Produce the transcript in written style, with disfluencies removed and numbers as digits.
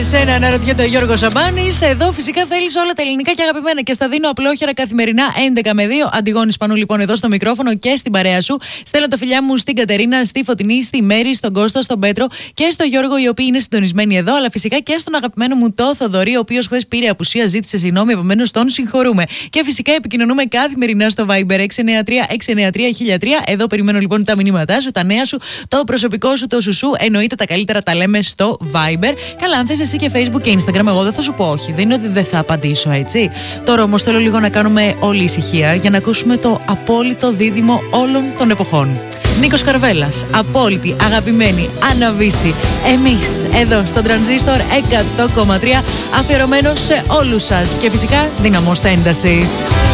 εσένα, αναρωτιέται ο Γιώργος Σαμπάνης. Εδώ φυσικά θέλεις όλα τα ελληνικά και αγαπημένα. Και στα δίνω απλόχερα καθημερινά 11 με 2. Αντιγόνης Πανού λοιπόν εδώ στο μικρόφωνο και στην παρέα σου. Στέλνω τα φιλιά μου στην Κατερίνα, στη Φωτεινή, στη Μέρη, στον Κώστα, στον Πέτρο και στο Γιώργο, οι οποίοι είναι συντονισμένοι εδώ. Αλλά φυσικά και στον αγαπημένο μου το Θοδωρή, ο οποίος χθες πήρε απουσία, ζήτησε συγγνώμη, επομένως τον συγχωρούμε. Και φυσικά επικοινωνούμε καθημερινά στο Viber 693-693-1003. Εδώ περιμένω λοιπόν τα μηνύματά σου, τα νέα σου, το προσωπικό σου, το σουσού. Εννοείται τα καλύτερα τα λέμε στο Viber. Καλά, αν θες εσύ και Facebook και Instagram, εγώ δεν θα σου πω όχι. Δεν είναι ότι δεν θα απαντήσω, έτσι. Τώρα όμως θέλω λίγο να κάνουμε όλη ησυχία για να ακούσουμε το απόλυτο δίδυμο όλων των εποχών. Νίκος Καρβέλας, απόλυτη, αγαπημένη, Αναβίση. Εμείς εδώ στο Τρανζίστορ 100,3, αφιερωμένο σε όλους σας. Και φυσικά δυναμώστε ένταση.